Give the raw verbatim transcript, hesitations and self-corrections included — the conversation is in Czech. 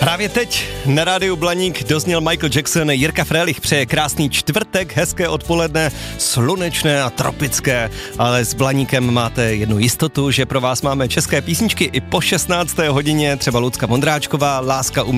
Právě teď na rádiu Blaník dozněl Michael Jackson. Jirka Frélich přeje krásný čtvrtek, hezké odpoledne, slunečné a tropické, ale s Blaníkem máte jednu jistotu, že pro vás máme české písničky i po šestnácté hodině, třeba Lucka Vondráčková, Láska umí